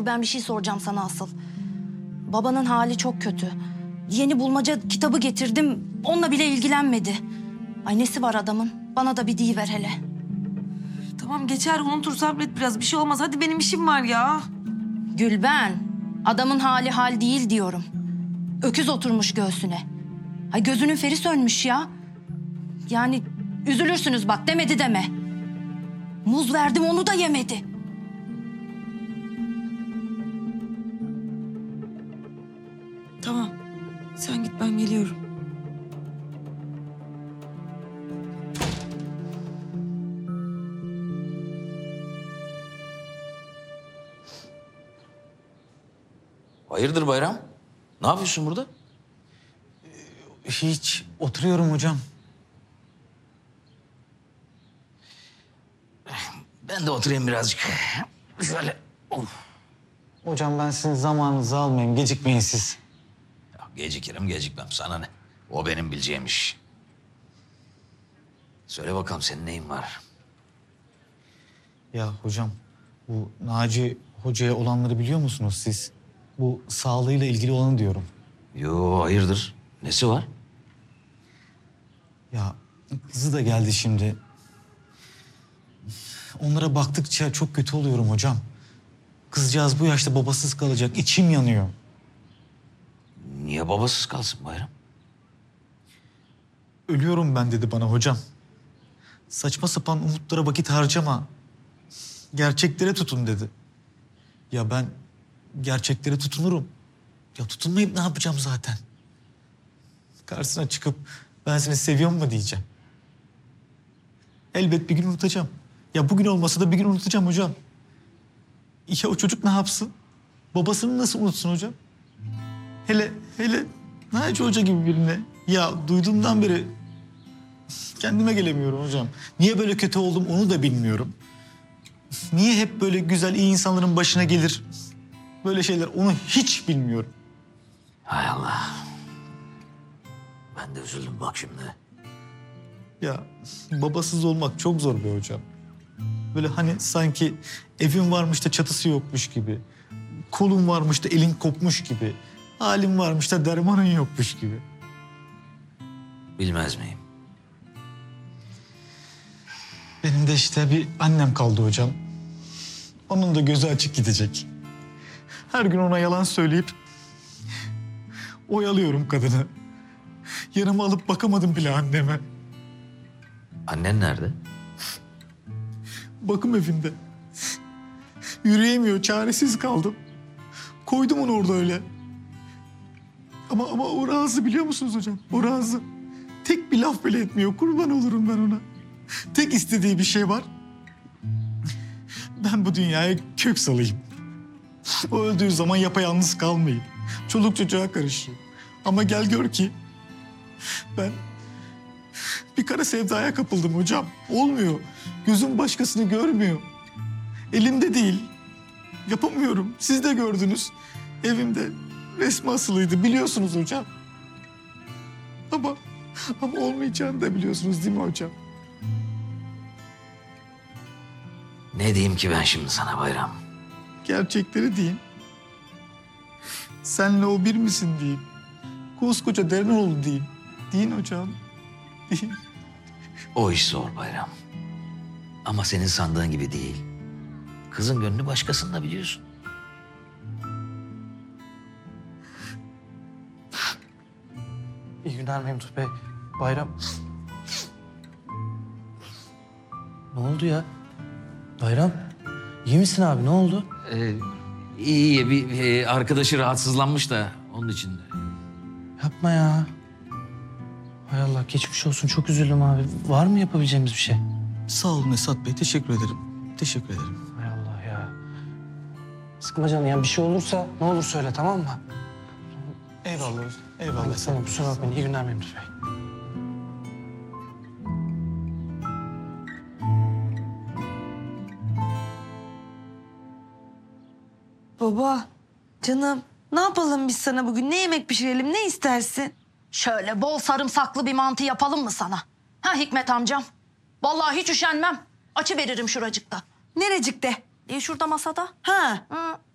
dur ben bir şey soracağım sana asıl. Babanın hali çok kötü. Yeni bulmaca kitabı getirdim. Onunla bile ilgilenmedi. Ay nesi var adamın? Bana da bir deyiver hele. Tamam geçer, unutur, sabret biraz. Bir şey olmaz. Hadi benim işim var ya. Gülben, adamın hali hal değil diyorum. Öküz oturmuş göğsüne. Ay gözünün feri sönmüş ya. Yani üzülürsünüz bak demedi deme. Muz verdim onu da yemedi. Tamam. Sen git, ben geliyorum. Hayırdır Bayram? Ne yapıyorsun burada? Hiç. Oturuyorum hocam. Ben de oturayım birazcık. Şöyle. Of. Hocam ben sizin zamanınızı almayayım. Gecikmeyin siz. Ya gecikirim gecikmem sana ne? O benim bileceğim iş. Söyle bakalım senin neyin var? Ya hocam bu Naci Hoca'ya olanları biliyor musunuz siz? Bu sağlığıyla ilgili olanı diyorum. Yo hayırdır? Nesi var? Ya kızı da geldi şimdi. Onlara baktıkça çok kötü oluyorum hocam. Kızcağız bu yaşta babasız kalacak. İçim yanıyor. Niye babasız kalsın Bayram? Ölüyorum ben dedi bana hocam. Saçma sapan umutlara vakit harcama. Gerçeklere tutun dedi. Ya ben gerçeklere tutunurum. Ya tutunmayıp ne yapacağım zaten? Karşısına çıkıp ben seni seviyorum mu diyeceğim. Elbet bir gün unutacağım. Ya bugün olmasa da bir gün unutacağım hocam. Ya o çocuk ne yapsın? Babasını nasıl unutsun hocam? Hele Naci Hoca gibi birine. Ya duyduğumdan beri kendime gelemiyorum hocam. Niye böyle kötü oldum onu da bilmiyorum. Niye hep böyle güzel, iyi insanların başına gelir böyle şeyler onu hiç bilmiyorum. Hay Allah. Ben de üzüldüm bak şimdi. Ya babasız olmak çok zor be hocam. Böyle hani sanki evin varmış da çatısı yokmuş gibi. Kolun varmış da elin kopmuş gibi. Halin varmış da dermanın yokmuş gibi. Bilmez miyim? Benim de işte bir annem kaldı hocam. Onun da gözü açık gidecek. Her gün ona yalan söyleyip oyalıyorum kadını. Yanıma alıp bakamadım bile anneme. Annen nerede? Bakım evinde. Yürüyemiyor, çaresiz kaldım. Koydum onu orada öyle. Ama o razı biliyor musunuz hocam? O razı. Tek bir laf bile etmiyor. Kurban olurum ben ona. Tek istediği bir şey var. Ben bu dünyaya kök salayım. O öldüğü zaman yapayalnız kalmayayım. Çoluk çocuğa karışayım. Ama gel gör ki ben bir kara sevdaya kapıldım hocam. Olmuyor. Gözüm başkasını görmüyor. Elimde değil. Yapamıyorum. Siz de gördünüz. Evimde resmi asılıydı biliyorsunuz hocam. Ama olmayacağını da biliyorsunuz değil mi hocam? Ne diyeyim ki ben şimdi sana Bayram? Gerçekleri deyin. Senle o bir misin deyin. Koskoca Derenoğlu deyin. Deyin hocam. Deyin. O iş zor Bayram. Ama senin sandığın gibi değil. Kızın gönlü başkasında biliyorsun. İyi günler Memduh Bey. Bayram. Ne oldu ya? Bayram. İyi misin abi? Ne oldu? İyi bir arkadaşı rahatsızlanmış da onun için. Yapma ya. Hay Allah geçmiş olsun. Çok üzüldüm abi. Var mı yapabileceğimiz bir şey? Sağ olun Esat Bey. Teşekkür ederim. Teşekkür ederim. Hay Allah ya. Sıkma canım. Yani bir şey olursa ne olur söyle tamam mı? Eyvallah. Eyvallah. Tamam kusura bakmayın. İyi günler Memduh Bey. Baba, canım ne yapalım biz sana bugün? Ne yemek pişirelim, ne istersin? Şöyle bol sarımsaklı bir mantı yapalım mı sana? Ha Hikmet amcam? Vallahi hiç üşenmem. Açı veririm şuracıkta. Nerecikte? Şurada masada. Ha, Hı.